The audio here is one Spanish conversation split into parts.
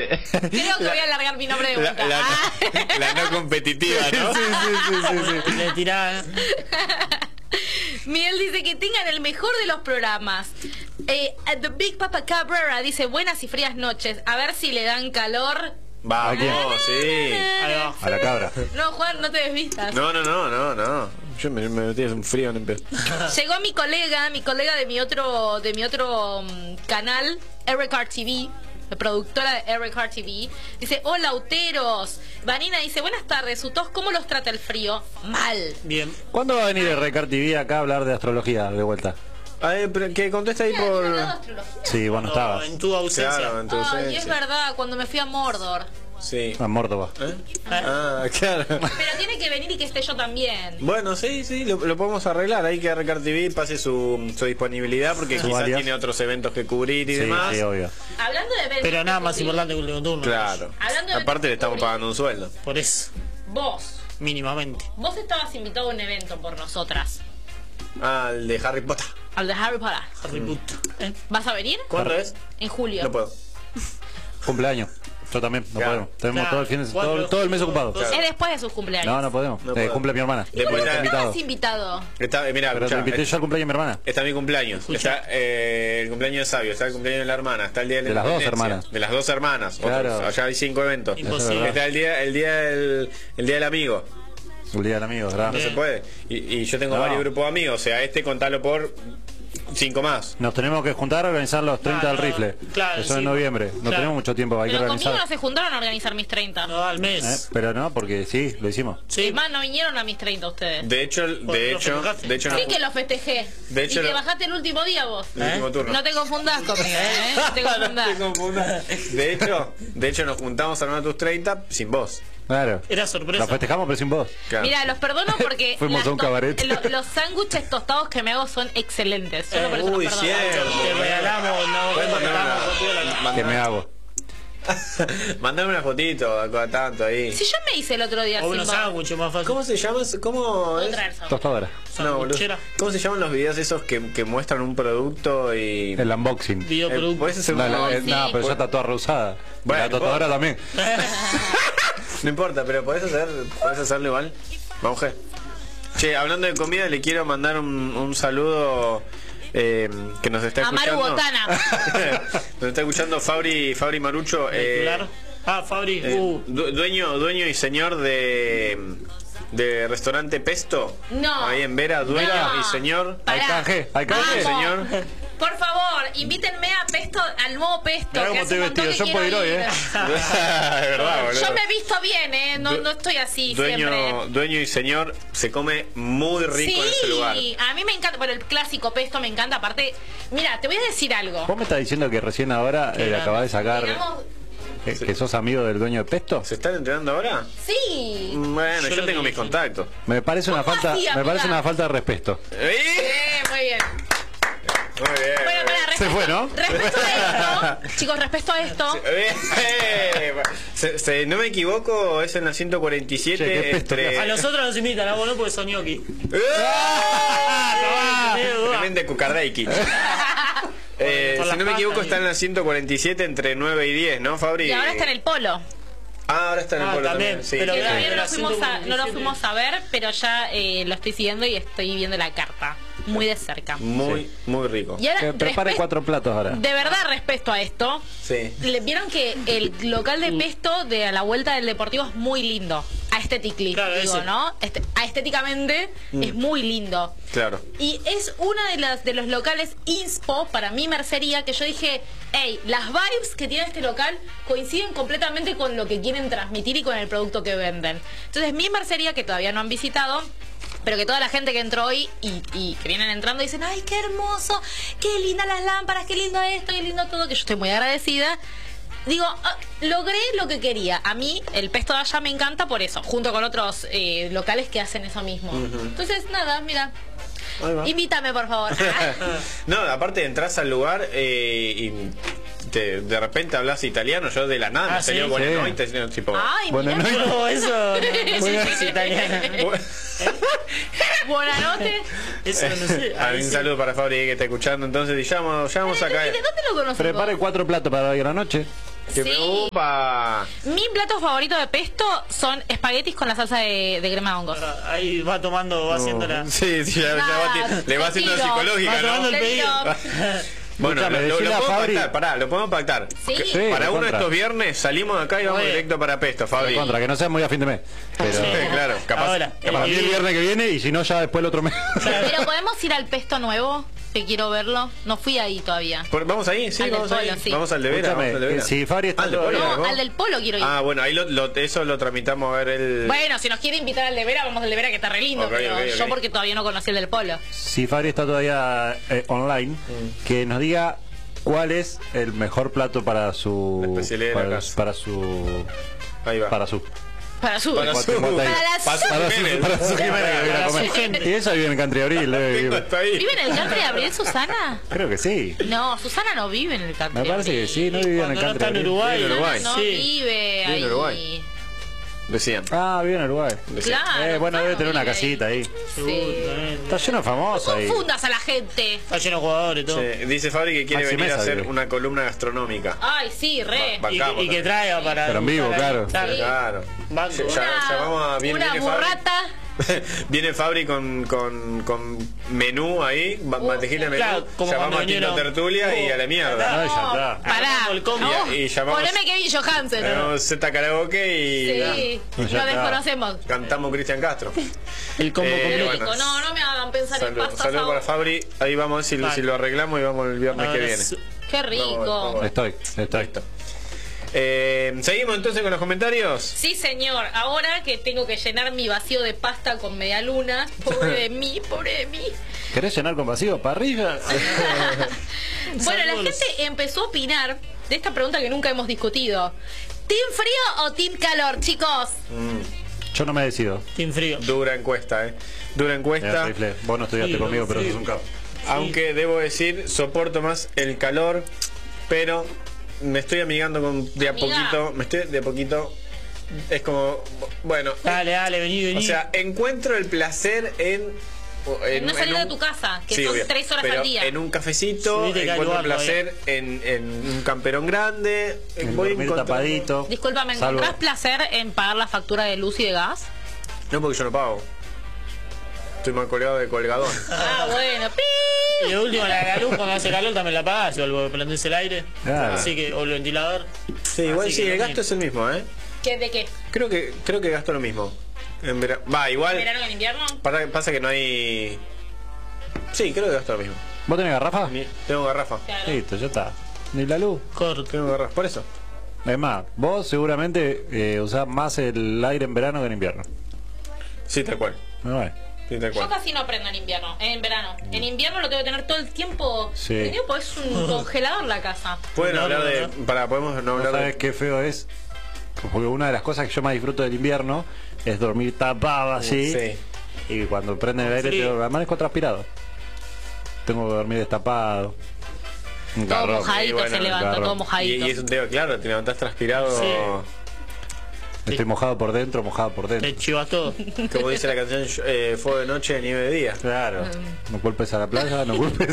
Creo que voy a alargar mi nombre de vuelta. La no competitiva, ¿no? Sí. Le tiraba. Miguel dice que tengan el mejor de los programas. The Big Papa Cabrera dice buenas y frías noches. A ver si le dan calor. Vamos, sí. Ahí va. A la cabra. No, Juan, no te desvistas. No. Yo me metí en un frío en el pedo. Llegó mi colega de mi otro canal, Eric TV, la productora de Eric TV. Dice, hola, Uteros. Vanina dice, buenas tardes, ¿su tos cómo los trata el frío? Mal. Bien. ¿Cuándo va a venir el Recar TV acá a hablar de astrología de vuelta? Pero que contesta ahí por... Sí, bueno, estabas. En tu ausencia. Claro, en tu Ay, ausencia. es verdad, cuando me fui a Mordor. Sí. A Mordova. Ah, claro. Pero tiene que venir y que esté yo también. Bueno, sí, lo podemos arreglar. Hay que Recar TV pase su disponibilidad porque Su quizás área. tiene otros eventos que cubrir y Sí, demás. sí, obvio. Hablando de eventos Pero nada que más cubrí, importante que el último turno. Claro. Hablando de Aparte le estamos cubrir. pagando un sueldo. Por eso, Vos mínimamente. estabas invitado a un evento por nosotras. Ah, el de Harry Potter. Al de Harry Potter. Harry Potter. ¿Vas a venir? ¿Cuándo es? En julio. No puedo. Cumpleaños. Yo también, no Claro. podemos. Tenemos Claro. todo el fin de, todo el mes ocupado. Claro. Es después de sus cumpleaños. No podemos. No puedo. Cumple mi hermana. ¿Y por qué Después no está estabas invitado? Mira, Pero te invité yo al cumpleaños de mi hermana. está mi cumpleaños. Escucha. Está el cumpleaños de Sabio, está el cumpleaños de la hermana, está el día de la De las dos independencia, hermanas. De las dos hermanas. Claro. Otros, allá hay 5 eventos. Imposible. Está el día del amigo. El día del amigo, ¿verdad? No se puede. Y yo tengo No. varios grupos de amigos. O sea, contalo por 5 más. Nos tenemos que juntar a organizar los 30 del rifle. Claro, Eso sí. en noviembre. No Claro. tenemos mucho tiempo, hay que Pero conmigo organizar. no se juntaron a organizar mis 30. No, al mes. Pero no, porque sí, lo hicimos. Sí. Es más, no vinieron a mis 30 ustedes. De hecho, ¿Por qué lo festejaste? Sí que lo festejé. De hecho, y te lo- bajaste el último día vos. el último turno. No te confundas conmigo, ¿eh? No te confundas. De hecho, nos juntamos a armar tus 30 sin vos. Claro. Era sorpresa. Lo festejamos, pero sin vos. Claro. Mira, los perdono porque Fuimos a un cabaret. los sándwiches tostados que me hago son excelentes. Solo por eso Uy, los perdono. cierto. Te regalamos, no, Puedes mandar estamos con toda la- ¿Qué me hago? Mandame una fotito, cada tanto ahí. Si yo me hice el otro día O sin unos vos. sándwiches más fácil. ¿Cómo se llama? ¿Cómo Puedo es? traer sándwich. Tostadora. No, boludo. Sanguchera. ¿Cómo se llaman los videos esos que muestran un producto y... El unboxing. Videoproducto. ¿Puedes hacer No, uno? sí. no, pero ya está toda rehusada. Bueno, La tostadora también. No importa, pero podés hacerlo igual. Vamos, G. Che, hablando de comida, le quiero mandar un saludo que nos está A Maru escuchando. Botana. Nos está escuchando Fabri Marucho, Vehicular. Fabri. dueño y señor de restaurante Pesto. No. Ahí en Vera, dueño No. y señor. Pará. Hay canje, hay canje. Vamos. Señor. Por favor, invítenme a Pesto, al nuevo Pesto. Mirá que cómo hace estoy un montón vestido, que yo puedo ir quiero hoy, De verdad, boludo. Yo me he visto bien, no estoy así siempre. Dueño y señor, se come muy rico en ese lugar. Sí, a mí me encanta, bueno, el clásico Pesto me encanta, aparte, mira, te voy a decir algo. ¿Vos me estás diciendo que recién ahora acabás de sacar Digamos, que sos amigo del dueño de Pesto? ¿Se están entrenando ahora? sí. Bueno, Yo yo lo tengo que mis dije. contactos. Me parece una ¿Cómo falta, así, me amiga? parece una falta de respeto. Muy bien. Muy bien. Bueno, para, Se fue, ¿no? Respecto a esto, chicos, respecto a esto, No me equivoco, es en la 147 Che, qué pesto, entre... A nosotros nos invitan, a vos no porque son gnocchi. Tremenda cucardeiki. Por Si las no me equivoco pastas, está en la 147 entre 9 y 10, ¿no, Fabri? y ahora está en el polo. Ah, ahora está en el polo también, también. Sí, pero Que sí. todavía no la lo, fuimos no lo 147. fuimos a ver, pero ya lo estoy siguiendo y estoy viendo la carta muy de cerca. Muy, muy rico. Y ahora, Que prepare 4 platos ahora. de verdad, respecto a esto, Sí. vieron que el local de Pesto de a la vuelta del Deportivo es muy lindo. Aesthetically, Claro, digo, ese. ¿no? Estéticamente es muy lindo. Claro. Y es una de los locales inspo para mi mercería que yo dije, hey, las vibes que tiene este local coinciden completamente con lo que quieren transmitir y con el producto que venden. Entonces mi mercería, que todavía no han visitado, pero que toda la gente que entró hoy y que vienen entrando dicen, ay, qué hermoso, qué lindas las lámparas, qué lindo esto, qué lindo todo, que yo estoy muy agradecida. Digo, logré lo que quería. A mí el Pesto de allá me encanta por eso, junto con otros locales que hacen eso mismo. Entonces, nada, mira, Ahí va. invítame, por favor. No, aparte entras al lugar y de repente hablas italiano, yo de la nada me ¿sí? salió Sí. buena tipo... Ay, Bueno, mirá. no- No, eso no sé si es italiano. Buenas noches. Eso no sé. Ah, un saludo para Fabri que está escuchando entonces y ya vamos acá. ¿Y de dónde lo conoces Prepare vos? 4 platos para hoy a la noche. Que Sí. ¡Upa! Mi plato favorito de pesto son espaguetis con la salsa de crema de hongos. Ahí va tomando, va haciendo la... Sí, sí, ya le va haciendo Retiro. psicológica, Va tomando ¿no? el pedido. Bueno, Escúchame, lo decile a podemos Fabri- pactar, pará, lo podemos pactar. Sí. Que Sí, para uno de recontra. estos viernes salimos de acá y vamos Oye. directo para Pesto, Fabri. Contra, que no sea muy a fin de mes. Pero Claro, capaz. Ahora, para mí el viernes que viene y si no ya después el otro mes. Pero podemos ir al pesto nuevo, que quiero verlo. No fui ahí todavía. ¿Vamos ahí? Sí, Al del vamos ahí. Polo, sí. Vamos al de Vera. Escúchame, Vamos al de Vera. si Fabri está Ah, al de Polo, todavía- ¿no? No, al del polo quiero ir. Ah, bueno, ahí eso lo tramitamos a ver el... Bueno, si nos quiere invitar al de Vera, vamos al de Vera, que está re lindo. Ok, pero ok, yo ok. porque todavía no conocí el del polo. Si Fabri está todavía online, que nos diga cuál es el mejor plato para su La especialidad de la casa. para su Ahí va. para su Para su... Para su... Para la para su su- Jiménez. para su Jimena que viene a Para comer. su gente. Y ella vive en Country Abril, Tengo hasta ahí. ¿Vive en el country de Abril, Susana? creo que sí. No, Susana no vive en el country Me de parece que Abril. sí, no vivía en el Cuando no Country está en Abril. Uruguay. Sí, en Uruguay. No Sí. vive en ahí. Uruguay. Decían. Ah, vive en Uruguay. Claro. Bueno, debe tener una vive casita ahí. Sí. Está lleno de famosos ahí. Confundas a la gente. Está lleno de jugadores y todo. Sí, dice Fabri que quiere Maxi venir a Mesa, hacer vive. una columna gastronómica. Ay, sí, re. Bancamos Y que traiga para... Pero en vivo, para- claro. Claro. Banco. Llamamos a Una viene burrata. Viene Fabri con menú ahí, mantequilla de menú. Claro, como Llamamos cuando a Tito vinieron- Tertulia y a la mierda. Ay, ya está. Pará. Armamos el combo. Y llamamos- Poneme Kevin Johansen. Tenemos Z Karaoke y Sí, Ya lo está. desconocemos. cantamos Cristian Castro. El combo Eh, completo. bueno. No me hagan pensar en Saludos pastas para ahora. Fabri. Ahí vamos a ver Vale. si lo arreglamos y vamos el viernes que viene. Qué rico. Vamos. Estoy. Seguimos entonces con los comentarios. Sí, señor. Ahora que tengo que llenar mi vacío de pasta con media luna. Pobre de mí, pobre de mí. ¿Querés llenar con vacío? ¿Parrilla? Bueno, la Saludos. gente empezó a opinar de esta pregunta que nunca hemos discutido. ¿Team frío o team calor, chicos? Yo no me decido. Team frío. Dura encuesta, Dura encuesta. Rifle, vos no estudiaste Sí, conmigo, pero sí. sos un capo. Aunque debo decir, soporto más el calor, pero me estoy amigando con de a Amiga. poquito. Me estoy de a poquito. Es como, bueno. Dale, vení. O sea, encuentro el placer en No salir de tu casa, que Sí, son obvio. 3 horas Pero al día. en un cafecito, Subite que hay encuentro lugar placer en un camperón grande. En voy dormir encontrando- tapadito. Disculpa, ¿me Salvo- encontrás placer en pagar la factura de luz y de gas? No, porque yo no pago. Estoy mal colgado de colgadón. Ah, bueno. ¡Pi! Y de último, la luz cuando hace calor también la apagás, o algo, prendés el aire. Claro. Así que, o el ventilador. Sí, igual Así sí, que el lo gasto es el mismo, ¿eh? ¿Qué, ¿De qué? Creo que gasto lo mismo. En verano. Va, igual. ¿En verano o en invierno? Pasa que no hay. Sí, creo que gasto lo mismo. ¿Vos tenés garrafa? Tengo garrafa. Claro. Listo, ya está. Ni la luz. Corto. Tengo garrafa. Por eso. Es más, vos seguramente usás más el aire en verano que en invierno. Sí, tal cual. Bueno, Sí, tal Yo cual. casi no prendo en invierno, en verano. En invierno lo tengo que tener todo el tiempo. Sí. prendido porque es un congelador la casa. Pueden No, hablar no, de. no. Podemos no ¿vos hablar sabés de. qué feo es? Porque una de las cosas que yo más disfruto del invierno es dormir tapado así. Sí. Y cuando prende el aire, frío. te amanezco transpirado. Tengo que dormir destapado. Un Todo garrón. mojadito bueno, se levanta, garrón. todo Y mojadito. es un tema, claro, te levantás transpirado. Sí. Estoy mojado por dentro, mojado por dentro. Te chivas todo. Como dice la canción, fuego de noche, nieve de día. Claro. No culpes a la playa, no culpes.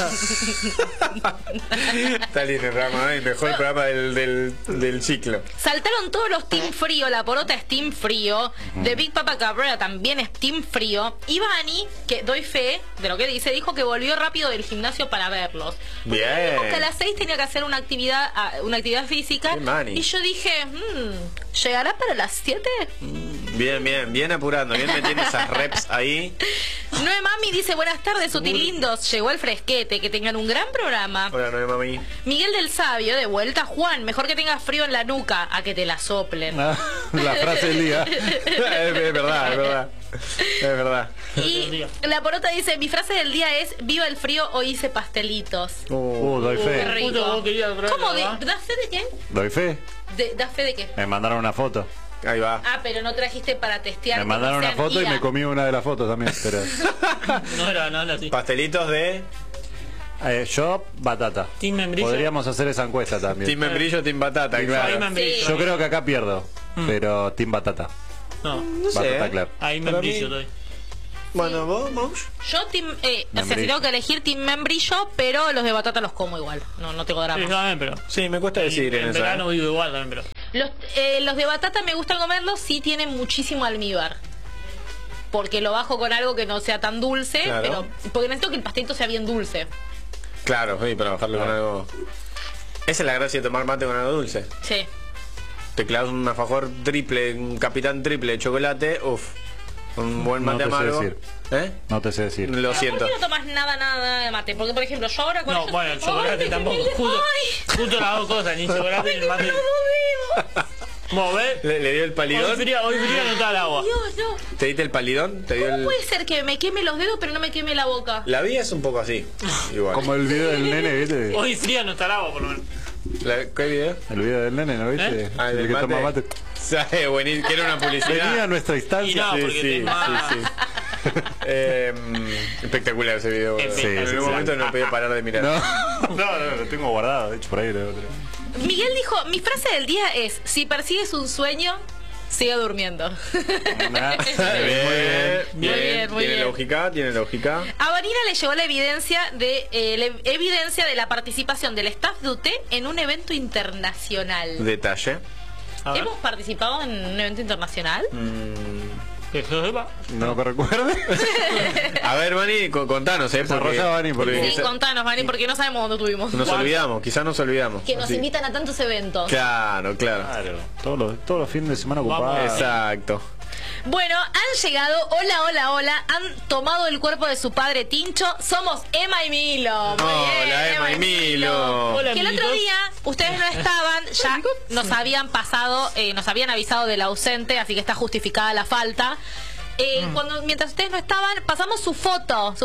Está lindo el programa, el mejor programa del ciclo. Saltaron todos los Team Frío, la porota es Team Frío, The Big Papa Cabrera también es Team Frío, y Vani, que doy fe de lo que dice, dijo que volvió rápido del gimnasio para verlos. Porque Bien. dijo que a las 6 tenía que hacer una actividad física, Bien, Vani. y yo dije, ¿llegará para las 7? Bien apurando, bien metiendo esas reps ahí. Noé Mami dice, buenas tardes, sutilindos, llegó el fresquete, que tengan un gran programa. Hola, no mami. Miguel del Sabio, de vuelta, Juan, mejor que tengas frío en la nuca, a que te la soplen. La frase del día. Es verdad. Es verdad. Y la porota dice, mi frase del día es, viva el frío, hoy hice pastelitos. Doy Qué fe. rico. Puto, vos querías probar, ¿Cómo? ¿verdad? ¿Das fe de qué? Doy fe. ¿Das fe de qué? Me mandaron una foto. Ahí va. Ah, pero no trajiste para testear. Me que mandaron no una sean foto y IA. me comí una de las fotos también. Pero No era así. Pastelitos de yo, batata. Team membrillo. Podríamos hacer esa encuesta también. Team Membrillo, Team Batata, Ahí claro. membrillo. Yo creo que acá pierdo. Pero Team Batata. No, No sé. Batata, claro. ahí Para membrillo mí- doy. Bueno, vos, Mouch. Yo, si Membrillo. tengo que elegir team membrillo, pero los de batata los como igual. No tengo Sí, drama. yo también, pero. Sí, me cuesta decir en en eso. verano vivo igual también, pero. Los de batata me gustan comerlos si tienen muchísimo almíbar. Porque lo bajo con algo que no sea tan dulce, Claro. pero porque necesito que el pastelito sea bien dulce. Claro, sí, para bajarlo con algo. Esa es la gracia de tomar mate con algo dulce. Sí. Te clavas un alfajor triple, un capitán triple de chocolate, uff. Un buen No mate te sé amargo. decir. ¿Eh? No te sé decir. Lo siento. ¿Por qué no tomas nada de mate? Porque, por ejemplo, yo ahora con No, ellos- bueno, el chocolate ¡Ay, tampoco. me quemé! Justo las dos cosas, ni chocolate ¡Ay, ni que mate. me los dedos! Vos ves, Le dio el hoy palidón. fría no está el agua. Dios, no. ¿Te diste el palidón? ¿Te dio ¿Cómo el... puede ser que me queme los dedos pero no me queme la boca? La vida es un poco así. Igual. Como el video del nene, ¿viste? Hoy fría no está el agua, por lo menos. ¿Qué video? El video del nene, ¿no viste? Ah, el el del que toma mate. mate. Sabe, buenísimo. Quiero una Venía a publicidad. nuestra Y instancia. no, Sí, porque sí, te- sí. Espectacular ese video. boludo. Sí, en sí, algún sí. momento no podía parar de mirar. No, lo tengo guardado, de hecho, por ahí. Miguel dijo, mi frase del día es, si persigues un sueño, sigue durmiendo. Bien, bien, muy tiene bien. lógica, tiene lógica. A Vanina le llegó la evidencia de la participación del staff de UT en un evento internacional. Detalle. A ver, ¿Hemos participado en un evento internacional? que yo sepa. No me recuerde. A ver, Vani, contanos, Desarrolla, Vani, porque- Sí, contanos, Vani, porque no sabemos dónde estuvimos. Nos olvidamos, quizás nos olvidamos. Que nos Sí. invitan a tantos eventos. Claro, claro. Claro. Todos los fines de semana Vamos. ocupados. Exacto. Bueno, han llegado, hola, han tomado el cuerpo de su padre Tincho. Somos Emma y Milo. Muy bien, Hola, Emma y Milo. Hola, Que el otro amiguitos. día ustedes no estaban, ya nos habían pasado, nos habían avisado del ausente, así que está justificada la falta. Mientras ustedes no estaban, pasamos su foto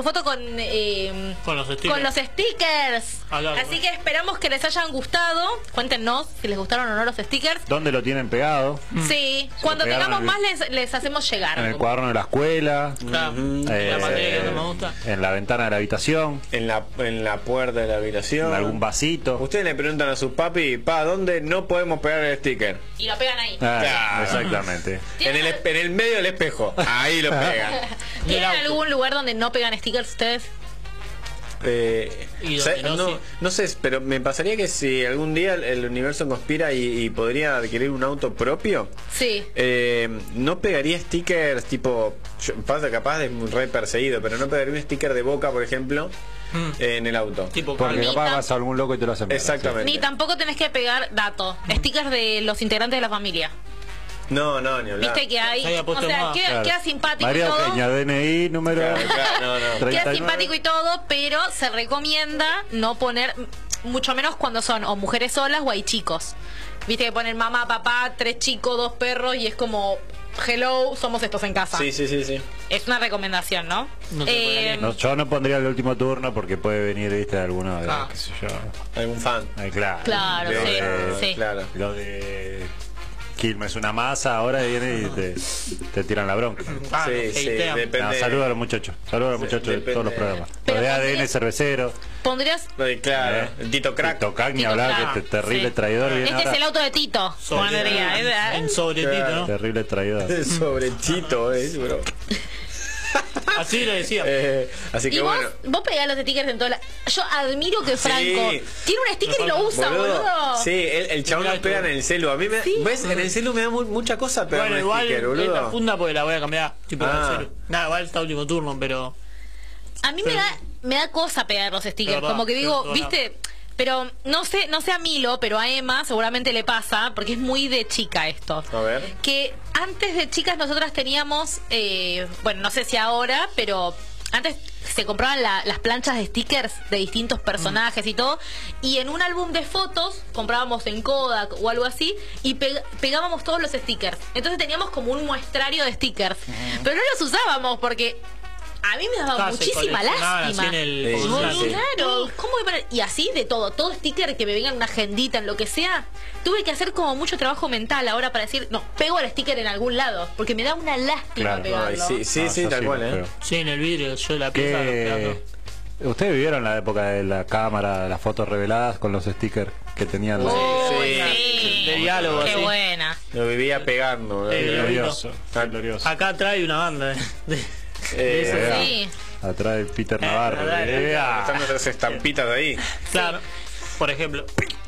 Con los stickers. con los stickers. Hablando. Así que esperamos que les hayan gustado. Cuéntenos si les gustaron o no los stickers. ¿Dónde lo tienen pegado? Sí, cuando pegaron tengamos en más les hacemos llegar. En el cuaderno de la escuela. Claro. La materia que no me gusta. En la ventana de la habitación. En la puerta de la habitación. En algún vasito. Ustedes le preguntan a sus papi, ¿dónde no podemos pegar el sticker? Y lo pegan ahí. Ah, Claro. exactamente. En el medio del espejo. Ahí lo pegan. ¿Tienen auto. algún lugar donde no pegan stickers ustedes? Y donde no, sí. No sé, pero me pasaría que si algún día el universo conspira y podría adquirir un auto propio, Sí. no pegaría stickers tipo, pasa capaz de re perseguido, pero no pegaría un sticker de Boca, por ejemplo, en el auto. Tipo Porque calma. capaz vas a algún loco y te lo hacen. mierda, Exactamente. Ni tampoco tenés que pegar datos, stickers de los integrantes de la familia. No, ni hablar. Viste que hay, Se había o puesto sea, más. sí. queda Claro. simpático María y todo. Eugenia, DNI, número. Claro, no. Queda 39. simpático y todo, pero se recomienda no poner, mucho menos cuando son o mujeres solas o hay chicos. Viste que ponen mamá, papá, 3 chicos, 2 perros y es como, hello, somos estos en casa. Sí. Es una recomendación, ¿no? No te podría No, yo no pondría el último turno porque puede venir, viste, alguno de, Ah. qué sé yo. Algún fan. Claro. Claro, sí. Claro. Lo de Quilmes una masa, ahora viene y te tiran la bronca. Ah, Sí, los sí, hatean. depende. No, saludos a los muchachos. Saludos a los muchachos de depende. todos los programas. Pero Lo de pondría- ADN cervecero. Pondrías... Claro, el Tito Crack. Tito Crack, ni Tito hablar, Crack. que terrible Sí. traidor. Viene Este es ahora. el auto de Tito. Pondría, En sobretito, ¿no? Terrible traidor. Sobre Tito, bro. Así lo decía. Así Y que vos, bueno. vos pegás los stickers en toda la... Yo admiro que Franco tiene un sticker y lo usa, boludo. Sí, el chabón Mirá nos pega en tú. el celu. A mí me. Sí. ¿Ves? En el celu me da mucha cosa pegar Bueno, un igual sticker, esta boludo. funda porque la voy a cambiar. Tipo, Ah. en serio. Nada, igual está último turno, pero. A mí me da cosa pegar los stickers. verdad, Como que digo, sí, viste... Pero no sé a Milo, pero a Emma seguramente le pasa, porque es muy de chica esto. A ver. Que antes de chicas nosotras teníamos, bueno, no sé si ahora, pero antes se compraban las planchas de stickers de distintos personajes y todo, y en un álbum de fotos comprábamos en Kodak o algo así y pegábamos todos los stickers. Entonces teníamos como un muestrario de stickers, pero no los usábamos porque a mí me daba Claro, se muchísima coleccionaban así lástima. en el Sí, formulario. sí. Claro, ¿cómo voy a poner? Y así de todo sticker que me venga en una agendita, en lo que sea. Tuve que hacer como mucho trabajo mental ahora para decir, no, pego el sticker en algún lado, porque me da una lástima Claro. pegarlo. Ay, sí, No, yo tal sí cual, lo creo. Sí, en el vidrio, yo la pieza ¿Qué? ¿Ustedes vivieron la época de la cámara, de las fotos reveladas con los stickers que tenían? Uy, Sí. sí. De diálogo, Qué así. buena. Lo vivía pegando. El Glorioso, glorioso. Acá trae una banda de Sí. Atrás de Peter Navarro. dale, Están nuestras estampitas de ahí. Claro. Por ejemplo.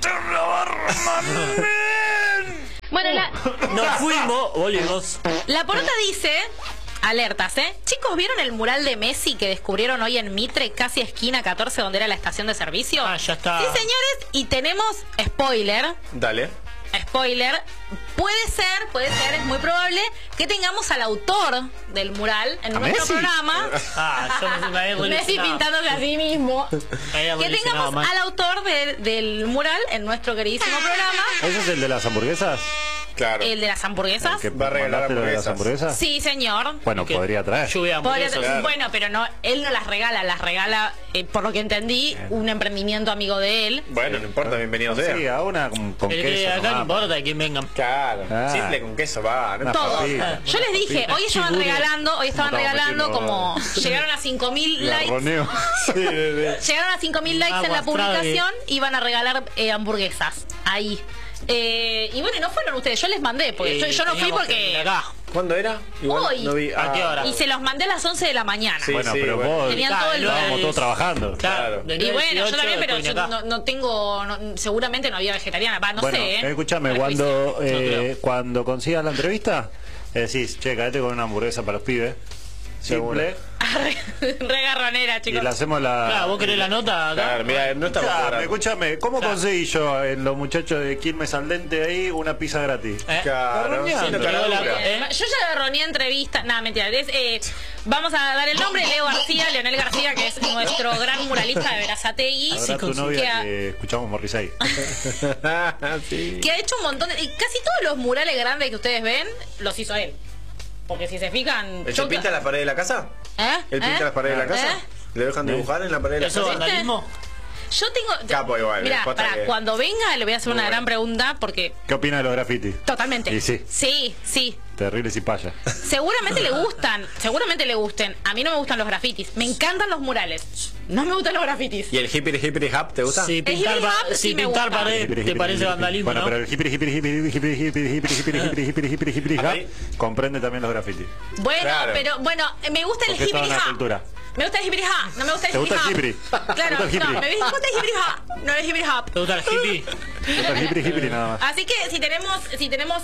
Bueno, Nos fuimos, volvimos. la porota dice... Alertas, Chicos, ¿vieron el mural de Messi que descubrieron hoy en Mitre, casi esquina 14, donde era la estación de servicio? Ah, ya está. Sí, señores, y tenemos spoiler. Dale. Spoiler, puede ser, es muy probable que tengamos al autor del mural en nuestro Messi? programa. Yo me había Messi ilusionado. pintándose a sí mismo. Me había Que ilusionado tengamos más. al autor del mural en nuestro queridísimo programa. ¿Ese es el de las hamburguesas? Claro. El de las hamburguesas. ¿Que Va a regalar mandaste lo de las hamburguesas? hamburguesas? Sí, señor. Bueno, Que podría traer. Lluvia Podría- hamburguesas. Claro. Bueno, pero no, él no las regala, por lo que entendí, un emprendimiento amigo de él. Bueno, no importa, bienvenido sea. Sí, a una con El que queso. acá no nomás. importa quién venga. Claro. Ah. Simple con queso va. No Una Todo. papita. Yo les dije, hoy estaban Chigure. regalando, Estamos metiendo- como llegaron a 5.000 likes. Garroneo. Llegaron a 5.000 likes en la Aguas, publicación y van a regalar hamburguesas. Ahí. Y bueno, no fueron ustedes, yo les mandé, porque yo no fui Teníamos que porque... venir acá. ¿Cuándo era? Igual Hoy. no vi. ¿A qué hora? Y se los mandé a las 11 de la mañana. Sí, Bueno, pero bueno. vos Tenían todo el estábamos lugar. todos trabajando. Claro. de Y 9 a bueno, yo 18 también, pero después yo vine acá. no tengo, seguramente no había vegetariana, no Bueno, sé. escúchame, Prejuicio. cuando consigas la entrevista, decís, che, caete con una hamburguesa para los pibes. Simple. Re garronera, Y chicos. le hacemos la... Claro, vos querés la nota acá. Claro, mira, no estamos cobrando. Escúchame, ¿cómo conseguí yo en los muchachos de Quilmes al Dente ahí una pizza gratis? Claro, Garroneando. sí, no Pero la- caradura. Yo ya agarroné entrevista. Nada, mentira. Vamos a dar el nombre: Leo García, Leonel García, que es nuestro gran muralista de Verazategui. Ahora tu que novia ha- que escuchamos Morrissey. Sí. que ha hecho un montón de... Casi todos los murales grandes que ustedes ven, los hizo él. Porque si se fijan... ¿Él se pinta la pared de la casa? ¿Él ¿Él pinta las paredes de la casa? ¿Le dejan dibujar en la pared de la ¿Eso casa? vandalismo? Yo tengo... Capo igual, Mira, posta para que- cuando venga le voy a hacer una Muy gran bueno. pregunta porque... ¿Qué opina de los grafitis? Totalmente. Y sí. Sí. Terribles y payas. Seguramente le gustan, seguramente le gusten. A mí no me gustan los grafitis. Me encantan los murales. No me gustan los grafitis. ¿Y el hippity hap te gusta? Si pintar, hip hop sí si me pintar gusta. pared te parece vandalismo, Bueno, ¿no? pero el hippity Ahí. comprende también los grafitis. Bueno, Claro. pero bueno, me gusta el Porque es toda hippity una ha. cultura. Me gusta el hippity ha. No me gusta el ¿Te gusta el hippity hippity? hop. Claro, ¿Te gusta el hippity? no, me gusta el hippity ha. No el hippity hop. ¿Te gusta el hippie? ¿Te gusta el hippity nada más? Así que si tenemos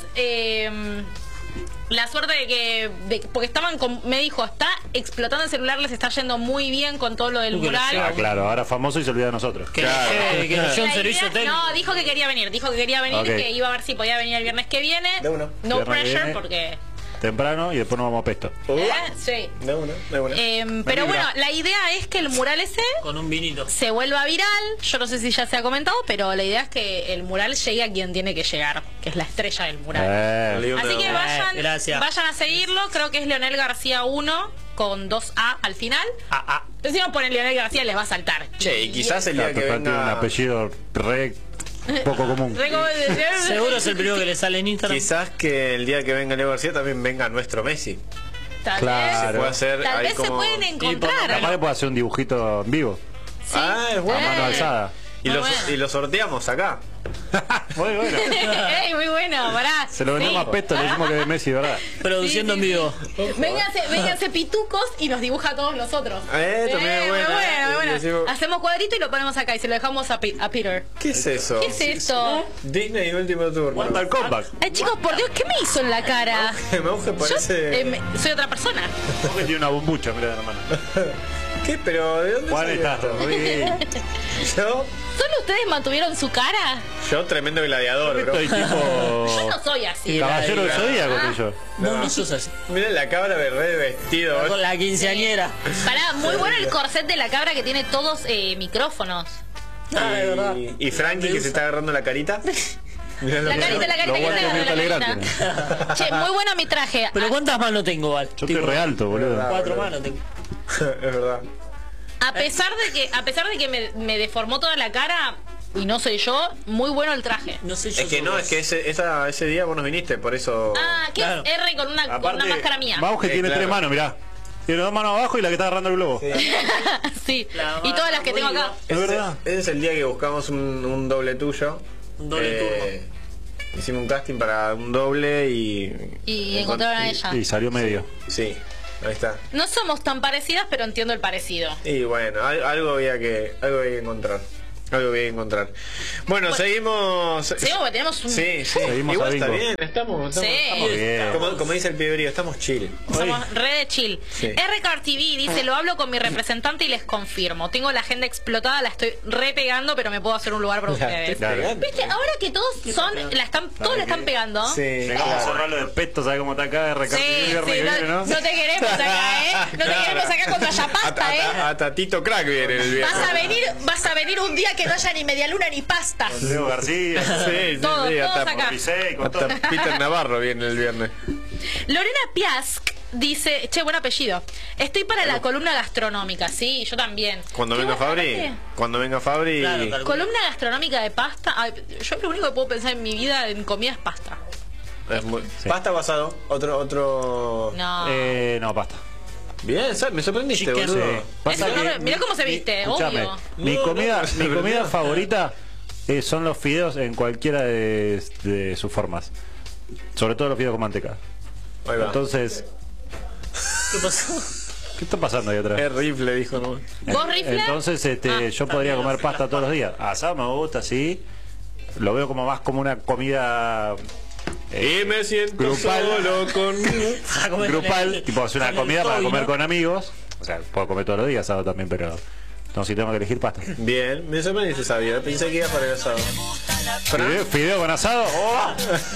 la suerte porque me dijo, está explotando el celular, les está yendo muy bien con todo lo del Que lo mural. lleva. Ah, claro, ahora famoso y se olvida de nosotros. Que Claro. que nos lleve un La servicio idea- técnico. no, dijo que quería venir, Ok. que iba a ver si podía venir el viernes que viene. De una. No Viernes que pressure viene. porque... Temprano y después nos vamos a Pesto. Sí. De una. Pero bueno, la idea es que el mural ese Con un vinito. se vuelva viral. Yo no sé si ya se ha comentado, pero la idea es que el mural llegue a quien tiene que llegar, que es la estrella del mural. León Así de que una. gracias. vayan a seguirlo. Creo que es Leonel García 1 con 2A al final. Entonces si no ponen Leonel García les va a saltar. Che, y quizás el día Claro, que total, tiene un venga... apellido re poco común. Seguro es el primero que le sale en Instagram. Quizás que el día que venga Leo García también venga nuestro Messi. Tal Claro. vez, Puede hacer tal ahí vez se como... pueden encontrar. Capaz le puedo hacer un dibujito en vivo. Sí. Ah, es bueno. A mano alzada. Y Muy lo, bueno. y lo sorteamos acá. Muy bueno. Ey, muy bueno, pará. Se lo vendemos Sí. a Pesto, le decimos que es de Messi, ¿verdad? Produciendo Sí, en sí, vivo. Vénganse pitucos y nos dibuja a todos nosotros. También es muy buena. bueno, muy bueno. Decimos- Hacemos cuadrito y lo ponemos acá y se lo dejamos a Peter. ¿Qué es eso? ¿Qué es esto? Disney último turno. Mortal Kombat. Ay, chicos, por Dios, ¿qué me hizo en la cara? Mauge Yo parece... soy otra persona. Porque tiene una bombucha, mira la mano. ¿Qué? ¿Pero de dónde Juan salió está esto? re... ¿Solo ustedes mantuvieron su cara? Yo tremendo gladiador, bro. Estoy Yo tipo... no soy así. Caballero del Ah. Zodíaco, soy yo. Vos no sos así. Mira la cabra de vestido. Con la quinceañera. Pará, muy bueno el corset de la cabra que tiene todos micrófonos. Ah, de verdad. Y Frankie que se está agarrando la carita. Mirá lo La que- carita, la carita, Los que guantes tengo, de la Mirta carita. Legrand. Che, muy bueno mi traje. Pero ¿cuántas manos tengo, Val? Yo estoy re alto, boludo. 4 manos tengo. Es verdad. A pesar de que me deformó toda la cara y no soy yo, muy bueno el traje. No sé yo. Es que no, es que ese día vos nos viniste, por eso... Ah, ¿qué Claro. es R con una máscara mía? Mauge tiene claro. 3 manos, mirá. Tiene 2 manos abajo y la que está agarrando el globo. Sí. La Y todas las que tengo acá. Es verdad. Ese es el día que buscamos un doble tuyo. Un doble Hicimos un casting para un doble y... Y encontraron a ella. Y salió medio. Sí. Ahí está. No somos tan parecidas, pero entiendo el parecido. Y bueno, algo había que encontrar. Algo voy a encontrar. Bueno, seguimos. Seguimos, porque tenemos un... Sí. Seguimos Igual a está bingo. bien, estamos Sí. bien. como dice el piberío, estamos chill. Somos re de chill. Sí. RCAR TV dice, lo hablo con mi representante y les confirmo. Tengo la agenda explotada, la estoy re pegando, pero me puedo hacer un lugar para ustedes. Claro. ¿Viste? Ahora que todos todos la están pegando. Sí, Llegamos a claro. cerrarlo de pesto, ¿sabes cómo está acá? Sí, no te queremos acá, ¿eh? No te queremos acá cuando haya pasta, ¿eh? A Tatito Crack viene el viernes. Vas a venir un día que no haya ni media luna ni pasta. Leo García. Sí, Todos hasta, acá. hasta Peter Navarro viene el viernes. Lorena Piask dice, che, buen apellido. Estoy para la columna gastronómica, sí, yo también. Cuando Qué venga buena Fabri, parte. cuando venga Fabri. Claro. Columna gastronómica de pasta. Ay, yo lo único que puedo pensar en mi vida en comida es pasta. Es muy... Sí. Pasta o asado, otro. No. No, basta. Bien, me sorprendiste, Chicken. boludo. Sí. Pasa Eso no que mirá cómo se viste, escuchame, obvio. Mi No, comida, no, mi comida favorita son los fideos en cualquiera de sus formas. Sobre todo los fideos con manteca. Ahí va. Entonces, ¿Qué pasó? ¿qué está pasando ahí atrás? Es rifle, dijo, ¿no? ¿Vos, rifle? Entonces, yo podría comer pasta todos los días. Asado me gusta, sí. Lo veo como más como una comida Y me siento grupal. solo con. grupal, tipo hacer una comida para comer con amigos. O sea, puedo comer todos los días asado también, pero no, si tengo que elegir pasta. Bien, me sorprendiste, sabía. Pensé que iba para el asado. Fideo con asado. ¡Oh!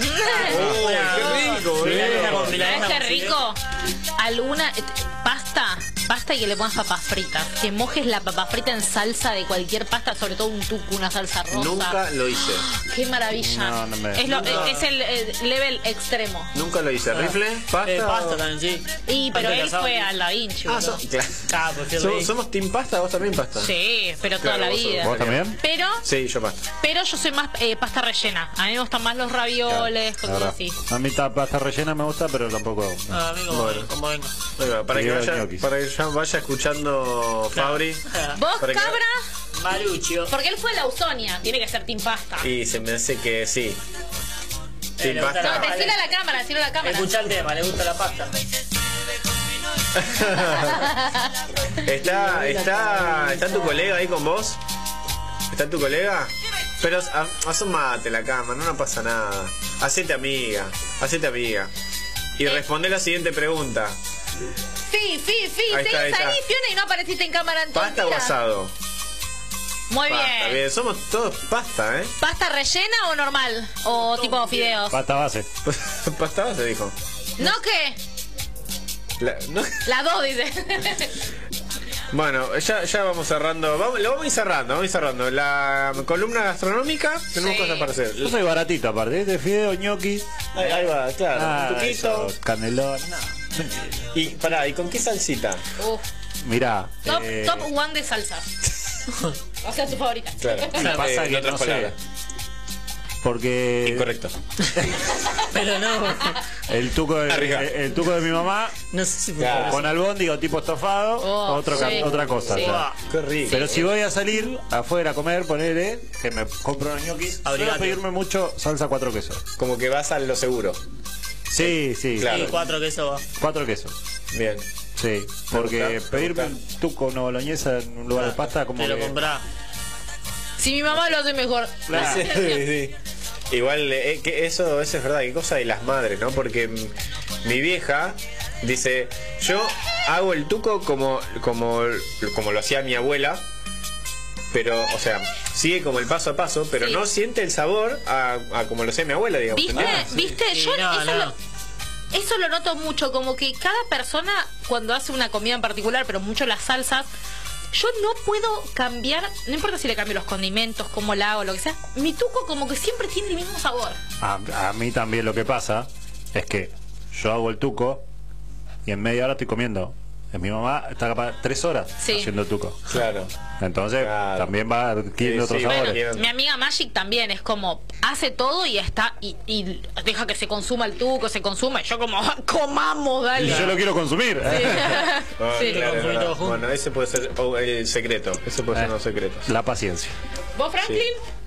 ¡Qué rico, boludo! ¿Sabes qué rico? Alguna pasta y que le pongas papas fritas. Que mojes la papa frita en salsa de cualquier pasta, sobre todo un tuco, una salsa rosa. Nunca lo hice. Qué maravilla. No, no me- Es el level extremo. Nunca lo hice. ¿Rifle? ¿Pasta? Pasta también, sí. Y pero Antes él del asado. fue a Da Vinci. Ah, boludo. claro. Ah, prefiero ahí. ¿Somos team pasta? ¿Vos también pasta? Sí, pero toda Claro, la vos sos- vida. ¿Vos también? Pero yo pasta. yo soy más pasta rellena. A mí me gustan más los ravioles, La cosas verdad. así. A mí la pasta rellena me gusta, pero tampoco. Ah, a mí como venga. Ahí va, para, que Fideo vaya, ñoquis. para que ya vaya escuchando Fabri. ¿Vos, Para que- cabra? Maruccio. Porque él fue la Ausonia. Tiene que ser team pasta. Y se me hace que sí. Team le gusta pasta. No, decilo a la cámara, decilo a la cámara. Escucha el tema, le gusta la pasta. ¿Está tu colega ahí con vos? ¿Está tu colega? Pero asomate la cámara, no pasa nada. Hacete amiga. Y responde la siguiente pregunta. Sí. Ahí está, ahí Seguís ahí, está. Fiona, y no apareciste en cámara en todo el ¿Pasta o día. asado? Muy Pasta, bien. bien. Somos todos pasta, ¿eh? ¿Pasta rellena o normal? ¿O tipo fideos? Pasta base. Pasta base, dijo. ¿No qué? ¿No? Las dos, dice. Bueno, ya vamos cerrando. Lo vamos a ir cerrando. La columna gastronómica, tenemos Sí. cosas para hacer. Yo soy baratito aparte, de fideo, ñoqui. Ahí va, claro. Un tuquito. eso, canelón. Y pará, ¿y con qué salsita? Uf. Mirá, Top one de salsas. O sea, tu favorita. Claro. pasa En que otras no sé. palabras. Porque Incorrecto. Pero no. el tuco Arriba. el tuco de mi mamá No sé si fue Claro. por eso. con albóndiga o tipo estofado, Oh, sí. otra cosa. Sí. o sea. Qué rico. Pero si voy a salir afuera a comer, ponele, que me compro unos ñoquis, voy a Abrigate. pedirme mucho salsa 4 quesos. Como que vas a lo seguro. Sí, Claro. Sí, 4 quesos va. 4 quesos. Bien. Sí, porque gusta, me pedirme gusta. un tuco, una boloñesa en un lugar de pasta, como Te lo que... comprás. Si mi mamá lo hace mejor. Claro. Sí, sí. Igual, que eso es verdad, qué cosa de las madres, ¿no? Porque mi vieja dice, yo hago el tuco como lo hacía mi abuela, pero, o sea, sigue como el paso a paso, pero Sí. no siente el sabor a como lo hacía mi abuela, digamos. ¿Viste? ¿entendés? ¿Viste? Sí, Yo no, eso, no. Eso lo noto mucho, como que cada persona cuando hace una comida en particular, pero mucho las salsas, yo no puedo cambiar, no importa si le cambio los condimentos, cómo la hago, lo que sea, mi tuco como que siempre tiene el mismo sabor. A mí también lo que pasa es que yo hago el tuco y en media hora estoy comiendo. Mi mamá está capaz 3 horas Sí. haciendo tuco. Claro. Entonces Claro. también va adquiriendo Sí, otros sí, sabores. bueno. Mi amiga Magic también es como hace todo y está y deja que se consuma el tuco, se consuma y yo como comamos, Y dale. yo lo quiero consumir. Ah, Sí. claro, es Consumí verdad. todo junto. Bueno, ese puede ser el secreto. Ese puede ser unos secretos. La paciencia. ¿Vos, Franklin?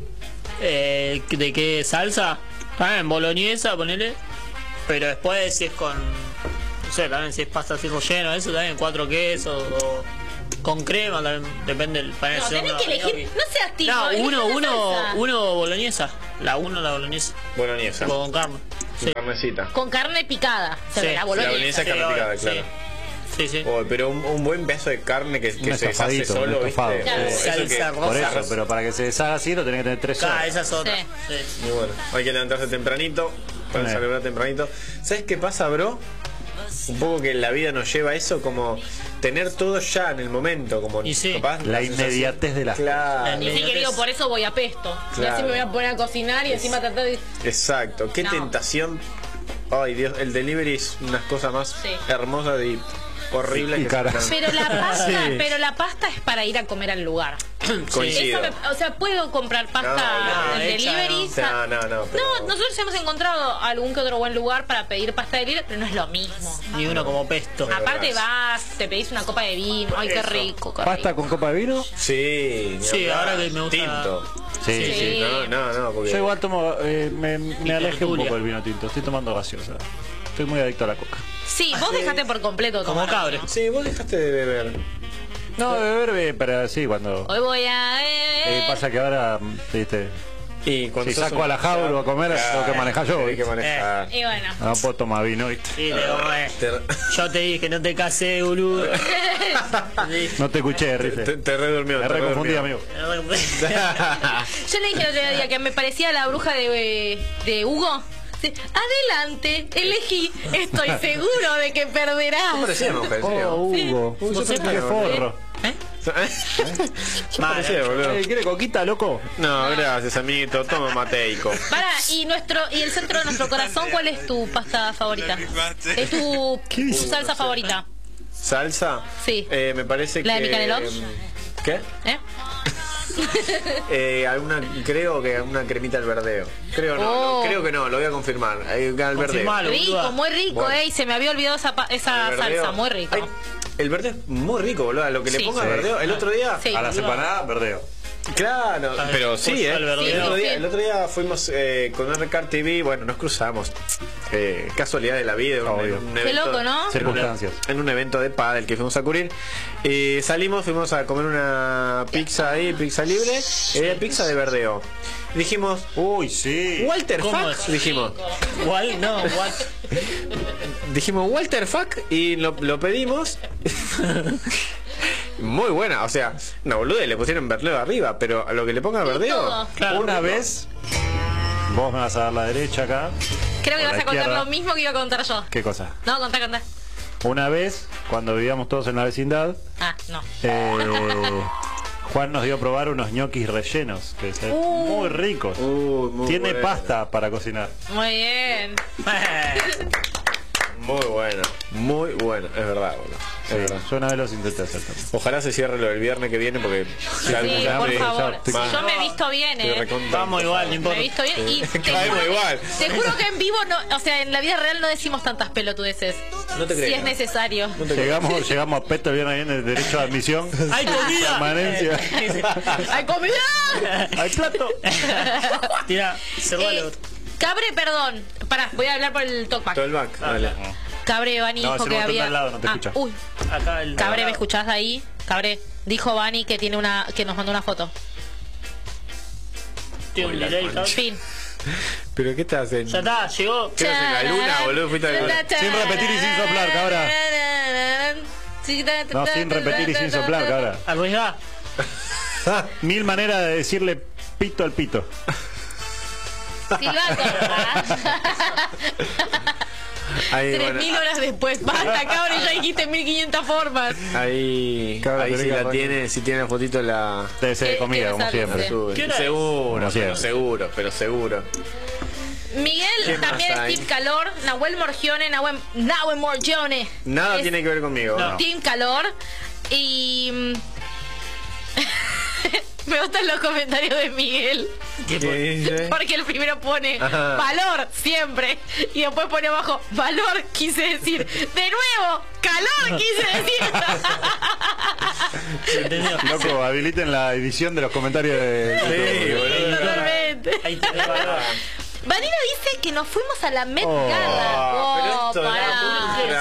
¿De qué salsa? Ah, en boloñesa, ponele. Pero después si es con sé, también si es pasta así relleno, eso también 4 quesos o con crema, también depende del panel. No, tenés que elegir, no seas tipo. No, elegí una salsa. uno boloñesa. La boloñesa. Boloñesa. Con carne. Sí. Carnecita. Con carne picada. O sea, Sí. la La boloñesa. boloñesa es carne picada, claro. Sí, sí. Oh, pero un buen pedazo de carne que se deshace estofadito, solo, un ¿viste? estofado. Claro. Oh, eso que- Salsa Por rosa. eso, pero para que se deshaga así lo tenés que tener 3 horas. Claro, esa es otra. Sí. Sí. Y bueno, hay que levantarse tempranito para Sí. celebrar tempranito. ¿Sabes qué pasa, bro? Un poco que la vida nos lleva a eso, como tener todo ya en el momento, como Y sí. capaz La sensación- inmediatez de las Claro, Y sí que digo, por eso voy a Pesto. Y Claro. así me voy a poner a cocinar y encima tratar de. exacto. Qué No. tentación. Ay, Dios, el delivery es unas cosas más Sí. hermosas y horribles Y que caras. se Pero la pasta, Sí. pero la pasta es para ir a comer al lugar. Coincido. O sea, puedo comprar pasta No, en hecha, delivery. No, pero- No, nosotros hemos encontrado algún que otro buen lugar para pedir pasta de delivery, pero no es lo mismo. Ni uno como pesto. Aparte verdad. vas, te pedís una copa de vino. Ay, qué Eso. rico, qué ¿Pasta rico. con copa de vino? Sí, ni Sí, hablar. ahora que me gusta- Tinto. Sí. Sí. No, porque Yo igual tomo, me alejé un tertulia. poco del vino tinto. Estoy tomando gaseosa. Estoy muy adicto a la coca. Sí, vos dejaste por completo Como tomar. cabre. Sí, vos dejaste de beber. No, de beber, pero sí, cuando... Hoy voy a. pasa que ahora, viste, Y cuando si sos saco un- a la jaula a comer, tengo que manejar yo. Tenés que ¿viste? manejar. Y bueno. No puedo tomar vino, ¿viste? Sí, como es. Te, Yo te dije, no te casé, boludo. Sí. No te escuché, te, Rife. te redurmió. Me te reconfundí, redurmió. amigo. Yo le dije el otro día que me parecía la bruja de Hugo. Sí, adelante, elegí. Estoy seguro de que perderás. Parecíamos, Oh, Hugo. Uy, Vos yo sos pensé, qué forro. Mal, parecía, boludo. ¿Quiere coquita, loco? No, gracias, amiguito. Toma mateico. Para, y el centro de nuestro corazón, ¿cuál es tu pasta favorita? ¿Es tu salsa favorita? ¿Salsa? Sí. Me parece ¿La de que... Micanelox? ¿Qué? ¿Eh? Creo que una cremita al verdeo. Oh. Creo que no, lo voy a confirmar. Al verdeo. Confirmalo. Rico, boluda. muy rico, Bueno. y se me había olvidado esa Al verdeo. salsa, muy rico. Ay, el verdeo es muy rico, boludo. Lo que le Sí. ponga al Sí. verdeo. El otro día... Sí. A las empanadas, verdeo. Claro, Ay, pero pues, sí, al verdeo. Sí. El otro día fuimos con RCAR TV, bueno, nos cruzamos. Casualidad de la vida, Obvio. Qué loco, ¿no? Circunstancias. En un evento de pádel que fuimos a cubrir. Salimos, fuimos a comer una pizza ahí, pizza libre, pizza de verdeo. Dijimos, Uy, sí. Walter ¿Cómo Fuck, es? dijimos. ¿Cuál? No, what? Dijimos Walter Fuck y lo pedimos. Muy buena, o sea, no boludo, le pusieron verdeo arriba, pero a lo que le ponga verdeo. todo. Claro. Una vez, vos me vas a dar la derecha acá. Creo que Por vas la a contar izquierda. lo mismo que iba a contar yo. ¿Qué cosa? No, contá. Una vez, cuando vivíamos todos en la vecindad, Ah, no. Juan nos dio a probar unos ñoquis rellenos, que son muy ricos. Muy Tiene bueno. pasta para cocinar. Muy bien. Muy bueno, es verdad, boludo. Es Sí, verdad. yo una vez los intenté hacer también. Ojalá se cierre lo del viernes que viene porque ya Sí, alguna por vez- favor. ya- más- Yo me he visto bien, estoy recontra Vamos igual, no Me importa. he visto bien y te Caemos juro, igual. te juro que en vivo no, o sea, en la vida real no decimos tantas pelotudeces. No te Si creo. es necesario. Llegamos a Peto el viernes viene de derecho a admisión. ¡Hay comida! Permanencia. ¡Hay comida! ¡Hay plato! Tira, cerralo. Cabre, perdón. Pará, voy a hablar por el talkback. Todo el back, dale. Cabre, Vani No, dijo si que no estás había. al lado, no te escucha. Uy, Acá el. Cabre, ¿me escuchás ahí? Cabre, dijo Vani que tiene que nos mandó una foto. Tiene un delay, cabrón. Fin. ¿Pero qué estás en? Ya está, llegó. ¿Qué haces en la luna, boludo? Fuiste a la luna. Sin repetir y sin soplar, cabra. No, sin repetir y sin soplar, cabra. Arriesgá. 1000 maneras de decirle pito al pito. Silbato. Ahí, 3000 horas después. Basta, cabrón, ya dijiste 1500 formas. Ahí, Cabra, ahí tenés si que la arrancar. tiene, si tiene la fotito la Debe ser de ¿Qué- comida, qué como me siempre. sale? sube. ¿Qué hora es? Seguro, Como siempre. pero seguro. Miguel ¿Qué más también es hay? Team Calor. Nahuel Morgione, Nahuel Morgione. Nada es tiene que ver conmigo. No. No. Team Calor. Y. Me gustan los comentarios de Miguel. ¿Qué dice? Porque el primero pone Ajá. valor siempre. Y después pone abajo valor, quise decir. De nuevo, calor, quise decir. ¿Entendió? Loco, habiliten la edición de los comentarios de... Sí, boludo. Totalmente. Ahí tenés valor. Vanina dice que nos fuimos a la Met Oh, Gala. pero Oh, esto era pará. ultra.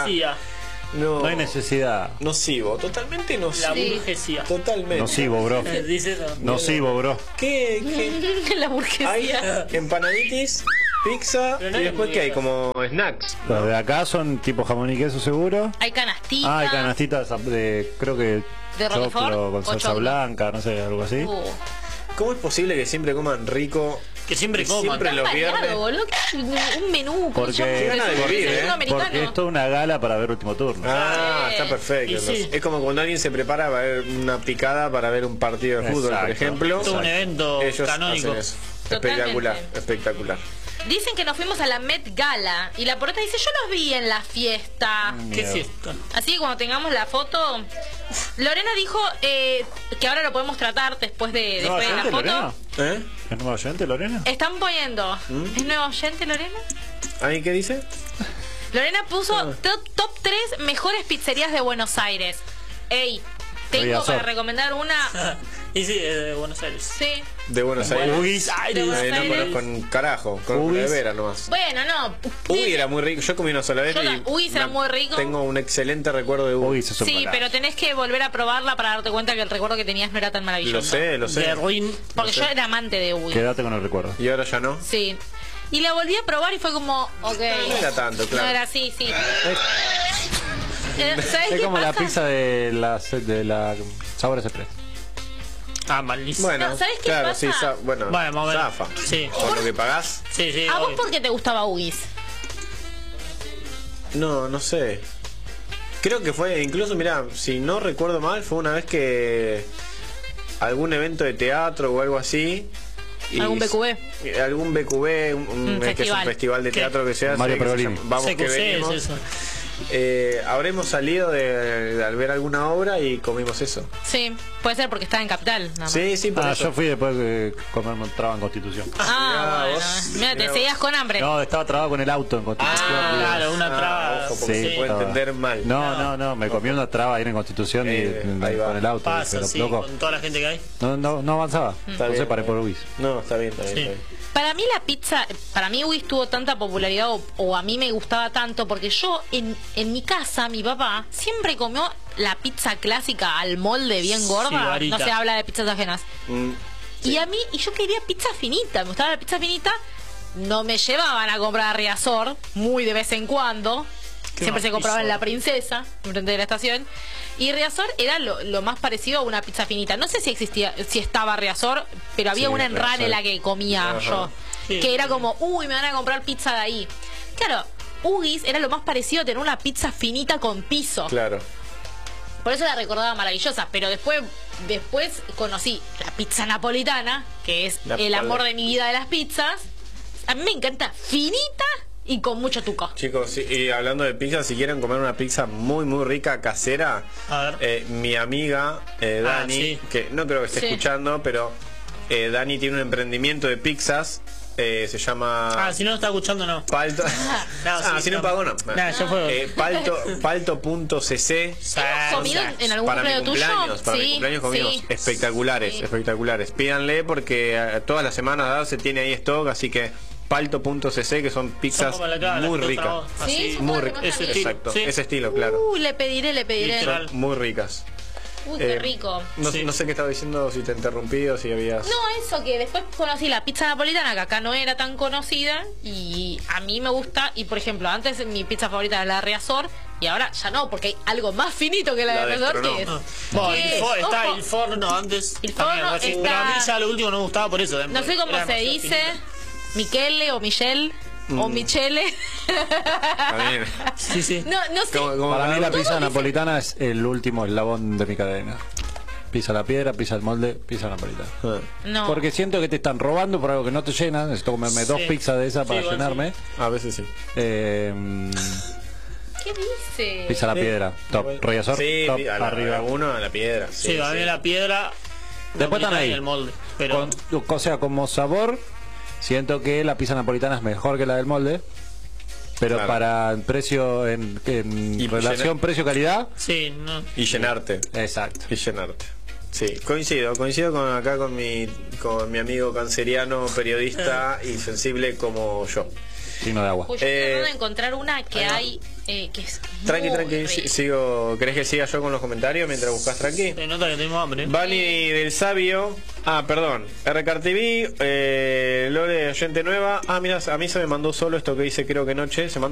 burguesía. No hay necesidad. Nocivo, totalmente nocivo. La Sí. burguesía. Totalmente. Nocivo, bro. Dice eso. Nocivo, bro. ¿Qué? La Hay burguesía. empanaditis, pizza Pero no y hay después que hay hamburguesas. como snacks. Los de acá son tipo jamón y queso seguro. Hay canastica. Ah, hay canastitas de, creo que ¿De Roquefort choclo con o salsa choclo? blanca, no sé, algo así. ¿Cómo es posible que siempre coman rico? Que siempre Y coman. siempre Tan los variado, viernes. boludo, que un menú. Porque- Qué ganas de vivir, ¿eh? Porque es toda una gala para ver último turno. Ah, está perfecto. Y sí. entonces. Es como cuando alguien se prepara para ver una picada para ver un partido de fútbol, por Exacto. ejemplo. Todo un evento Ellos canónico. hacen eso. Totalmente. Espectacular, espectacular. Dicen que nos fuimos a la Met Gala y la porota dice, yo los vi en la fiesta. ¿Qué fiesta? Así que cuando tengamos la foto, Lorena dijo que ahora lo podemos tratar después de la oyente, foto. Lorena? ¿Eh? ¿Es nueva oyente, Lorena? Están poniendo. ¿Es nuevo oyente, Lorena? ¿Ahí qué dice? Lorena puso top 3 mejores pizzerías de Buenos Aires. Ey, tengo Riazor. para recomendar una. Y sí, de Buenos Aires. Sí. De Buenos Aires. Buenos Aires. Buenos No Aires. conozco un carajo, conozco Ubis. la de Vera nomás. Bueno, no. Uy, era muy rico. Yo comí una sola vez Yo y la- Ubis era muy rico. Tengo un excelente recuerdo de Uy, Ubis. se Sí, pero tenés que volver a probarla para darte cuenta que el recuerdo que tenías no era tan maravilloso. Lo sé. De Ruin. Porque yo era amante de Uy. Quédate con el recuerdo. Y ahora ya no. Sí. Y la volví a probar y fue como, ok. No era tanto, claro. No era así, sí. ¿Sabes Es qué como la pasa? pizza de la Sabores Express. Ah, malísimo. Bueno, No, ¿sabes qué claro, pasa? sí, bueno, Bueno, más o menos. zafa. Sí. Por lo que pagás. Sí, sí. ¿A vos obvio. por qué te gustaba Ugis? No sé. Creo que fue, incluso, mirá, si no recuerdo mal, fue una vez que algún evento de teatro o algo así. ¿Algún BQB? Algún BQB, que es un festival. festival de ¿Qué? teatro que se hace. Mario que se Pergolini. llama Vamos que CQC es venimos. eso. Habremos salido al ver alguna obra y comimos eso. Sí, puede ser porque estaba en Capital. Nada más. Sí, por eso. Yo fui después de comerme un traba en Constitución. Ah, Mirá bueno. vos, Mira, te mirá seguías vos. con hambre. No, estaba trabado con el auto en Constitución. Claro, una traba. Ojo, porque Sí, se puede estaba. entender mal. No, me comí una traba ahí en Constitución y ahí va. con el auto. Pasa, pero, sí, loco, con toda la gente que hay. no avanzaba. Está No sé, bien, paré está por bien. Ubis. No, está bien, está bien. Sí. Está bien. Para mí la pizza, para mí Ugis tuvo tanta popularidad o a mí me gustaba tanto porque yo en mi casa, mi papá siempre comió la pizza clásica al molde bien gorda. Sibarita. No se habla de pizzas ajenas. Mm, Y a mí, y yo quería pizza finita, me gustaba la pizza finita. No me llevaban a comprar a Riazor, muy de vez en cuando. Siempre se compraba en La Princesa, enfrente de la estación. Y Riazor era lo más parecido a una pizza finita. No sé si existía, si estaba Riazor, pero había Sí, una en Riazor. la que comía Ajá. yo. Sí. Que era como, uy, me van a comprar pizza de ahí. Claro, Ugis era lo más parecido a tener una pizza finita con piso. claro. Por eso la recordaba maravillosa, pero después conocí la pizza napolitana, que es La el amor pala- de mi vida de las pizzas. A mí me encanta finita y con mucho tuco. Chicos, sí, y hablando de pizza, si quieren comer una pizza muy, muy rica, casera, A ver. mi amiga Dani, sí. que no creo que esté Sí. escuchando, pero Dani tiene un emprendimiento de pizzas, se llama Ah, si no lo está escuchando, no. Palto. No, Si no pagó, no. Nah, ya fue. Palto.cc. ¿Hemos comido en algún Para mi cumpleaños tuyo? cumpleaños, para mi Sí, cumpleaños comimos sí. espectaculares, Sí. espectaculares. Pídanle porque todas las semanas se tiene ahí stock, así que palto.cc, que son pizzas Son como la acá, muy las que ricas. otra voz, así. Sí, son Muy como las ricas. que más Ese también. estilo. Exacto, Sí. ese estilo, claro. Le pediré. Literal. Son muy ricas. Uy, qué Eh, rico. No sé qué estaba diciendo, si te interrumpí o si habías... No, eso que después conocí la pizza napolitana, que acá no era tan conocida, y a mí me gusta, y por ejemplo, antes mi pizza favorita era la Riazor, y ahora ya no, porque hay algo más finito que la La de de Riazor, que es... Estrono. Bueno, que es, está ojo, el forno antes. El también, forno así, está- Pero a mí ya lo último no me gustaba por eso. no sé cómo Era se demasiado dice, finito. Michele o Michelle, o Michele. Está bien. Sí, sí. No sé. ¿Cómo Para mí la va? pizza napolitana es el último eslabón de mi cadena. Pizza a la piedra, pizza al molde, pizza napolitana. Ah. No. Porque siento que te están robando por algo que no te llena. Necesito comerme Sí. 2 pizzas de esas para Sí, igual llenarme. A veces sí. ¿Qué dice? Pizza a la piedra, top. Riazor, Sí, top, a la, arriba. uno a la piedra. Sí, a mí la piedra. Después están ahí. El molde. Pero. O sea, como sabor, siento que la pizza napolitana es mejor que la del molde. Pero Claro. para el precio, en Y relación llenar- precio-calidad, Sí, no. Y llenarte. exacto. Y llenarte. Sí, coincido con mi amigo canceriano, periodista y sensible como yo. signo de agua. Pues yo estoy tratando de encontrar una que hay que es Tranqui, muy tranqui, rica. sigo. ¿Querés que siga yo con los comentarios mientras buscas tranqui? Se nota que tenemos hambre. Vani del Sabio. Perdón. RCarTV. Lore, oyente nueva. Mira, a mí se me mandó solo esto que dice creo que noche. Se mandó